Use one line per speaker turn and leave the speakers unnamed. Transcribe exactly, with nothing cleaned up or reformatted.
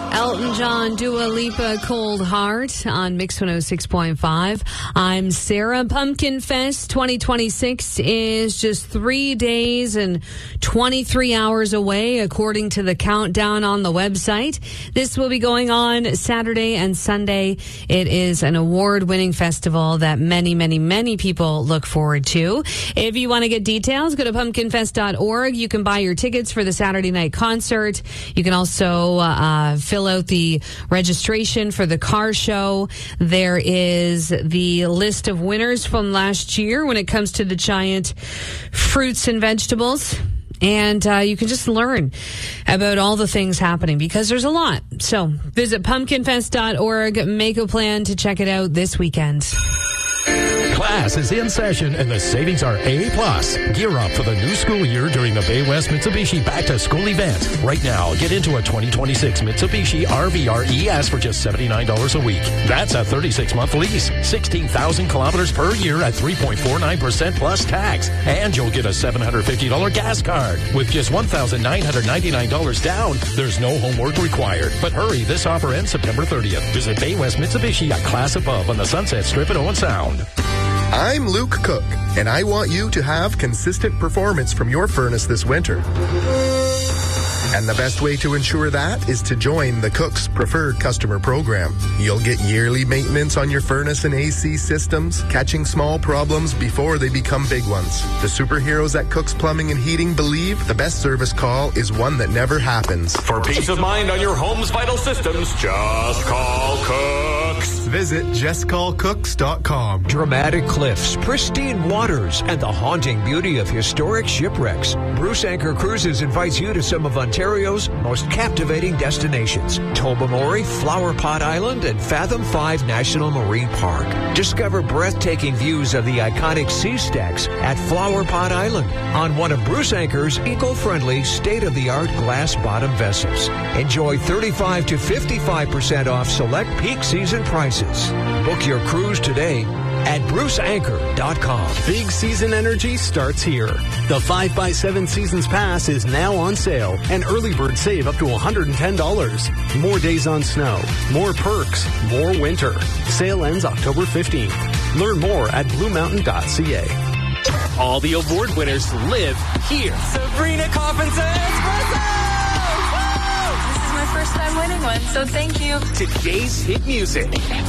Elton John, Dua Lipa, Cold Heart on Mix one oh six point five. I'm Sarah. Pumpkin Fest twenty twenty-six is just three days and twenty-three hours away, according to the countdown on the website. This will be going on Saturday and Sunday. It is an award-winning festival that many, many, many people look forward to. If you want to get details, go to pumpkin fest dot org. You can buy your tickets for the Saturday night concert. You can also uh, fill out the registration for the car show. There is the list of winners from last year when it comes to the giant fruits and vegetables. And uh, you can just learn about all the things happening because there's a lot. So visit pumpkin fest dot org. Make a plan to check it out this weekend.
Class is in session and the savings are A plus. Gear up for the new school year during the Bay West Mitsubishi Back to School event. Right now, get into a twenty twenty-six Mitsubishi R V R E S for just seventy-nine dollars a week. That's a thirty-six month lease, sixteen thousand kilometers per year at three point four nine percent plus tax. And you'll get a seven hundred fifty dollars gas card. With just one thousand nine hundred ninety-nine dollars down, there's no homework required. But hurry, this offer ends September thirtieth. Visit Bay West Mitsubishi, a class above on the Sunset Strip at Owen Sound.
I'm Luke Cook, and I want you to have consistent performance from your furnace this winter. And the best way to ensure that is to join the Cook's Preferred Customer Program. You'll get yearly maintenance on your furnace and A C systems, catching small problems before they become big ones. The superheroes at Cook's Plumbing and Heating believe the best service call is one that never happens.
For peace of mind on your home's vital systems, just call Cook's.
Visit just call cooks dot com.
Dramatic cliffs, pristine waters, and the haunting beauty of historic shipwrecks. Bruce Anchor Cruises invites you to some of Ontario's most captivating destinations. Tobermory, Flower Pot Island, and Fathom five National Marine Park. Discover breathtaking views of the iconic sea stacks at Flower Pot Island on one of Bruce Anchor's eco-friendly, state-of-the-art glass-bottom vessels. Enjoy thirty-five to fifty-five percent off select peak season prices. Book your cruise today at bruce anchor dot com.
Big season energy starts here. The five by seven Seasons Pass is now on sale, and early bird save up to one hundred ten dollars. More days on snow, more perks, more winter. Sale ends October fifteenth. Learn more at blue mountain dot c a.
All the award winners live here.
Sabrina Coffin Espresso! This is my first time winning one, so thank you.
Today's hit music.